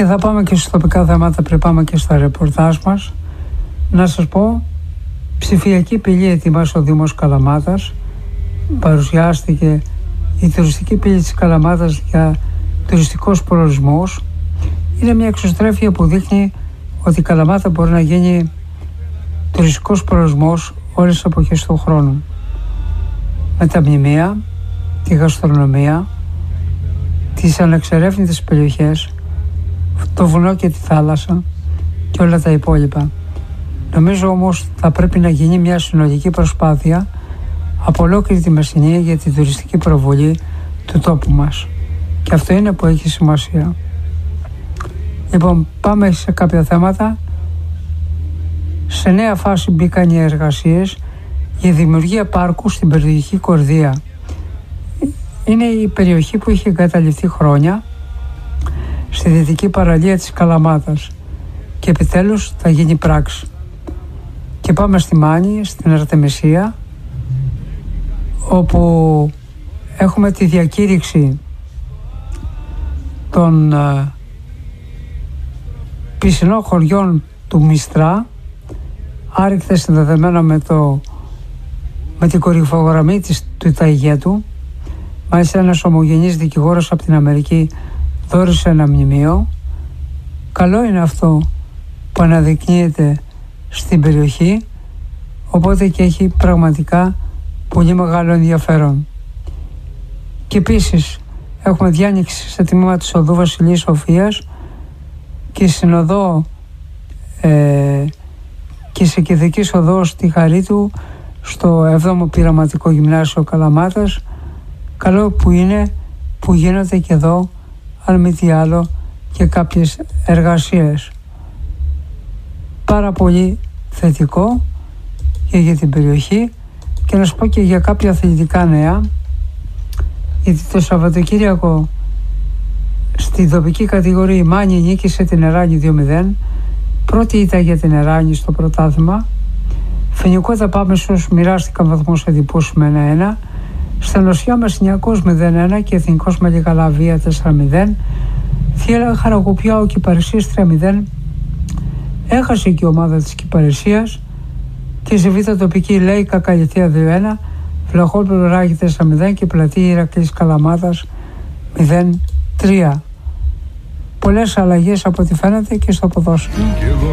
Και θα πάμε και στις τοπικά θέματα πριν πάμε και στα ρεπορτάζ μας. Να σας πω, ψηφιακή πύλη ετοιμάσει ο Δήμος Καλαμάτας. Παρουσιάστηκε η τουριστική πύλη της Καλαμάτας για τουριστικός προορισμός. Είναι μια εξωστρέφεια που δείχνει ότι η Καλαμάτα μπορεί να γίνει τουριστικός προορισμός όλες τις εποχές του χρόνου. Με τα μνημεία, τη γαστρονομία, τις ανεξερεύνητες περιοχές, το βουνό και τη θάλασσα και όλα τα υπόλοιπα. Νομίζω όμως θα πρέπει να γίνει μια συνολική προσπάθεια από ολόκληρη τη Μεσσηνία για την τουριστική προβολή του τόπου μας. Και αυτό είναι που έχει σημασία. Λοιπόν, πάμε σε κάποια θέματα. Σε νέα φάση μπήκαν οι εργασίες για δημιουργία πάρκου στην περιοχή Κορδία. Είναι η περιοχή που είχε εγκαταλειφθεί χρόνια στη δυτική παραλία της Καλαμάτας και επιτέλους θα γίνει πράξη. Και πάμε στη Μάνη, στην Αρτεμισία, όπου έχουμε τη διακήρυξη των πισινών χωριών του Μιστρά, άρρηκτα συνδεδεμένα με την κορυφογραμμή του Ταϊγέτου. Μάλιστα ένας ομογενής δικηγόρος από την Αμερική δώρισε ένα μνημείο. Καλό είναι αυτό που αναδεικνύεται στην περιοχή, οπότε και έχει πραγματικά πολύ μεγάλο ενδιαφέρον. Και επίσης έχουμε διάνοιξη σε τμήμα της οδού Βασιλής Σοφίας και στην οδό και σε κεντρική οδό στη Χαρίτου στο 7ο Πειραματικό Γυμνάσιο Καλαμάτας. Καλό που είναι που γίνονται και εδώ, αν μη τι άλλο, και κάποιες εργασίες. Πάρα πολύ θετικό και για την περιοχή. Και να σου πω και για κάποια θετικά νέα, γιατί το Σαββατοκύριακο στην τοπική κατηγορία η Μάνη νίκησε την Εράνη 2-0. Πρώτη ήταν για την Εράνη στο πρωτάθλημα. Φοινικό τα Πάμεσος μοιράστηκαν βαθμούς εντυπώσεις με 1-1. Στενοσιά Μεσσηνιακός 0-1 και Εθνικός Μελιγαλαβία 4-0. Θύελλα Χαρακοπιά ο Κυπαρισίας 3-0. Έχασε και η ομάδα της Κυπαρισίας. Και σε β' τοπική λέει Κακαληθία 2-1. Βλαχόπουλο Ράγη 4-0 και Πλατεία Ηρακλής Καλαμάτας 0-3. Πολλές αλλαγές από ό,τι φαίνεται και στο ποδόσφαιρο.